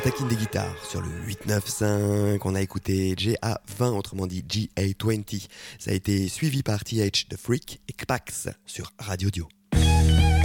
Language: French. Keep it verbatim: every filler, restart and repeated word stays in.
taquine des guitares sur le huit neuf cinq. On a écouté G A vingt, autrement dit G A vingt. Ça a été suivi par T H The Freak et Kpax sur Radio Dio.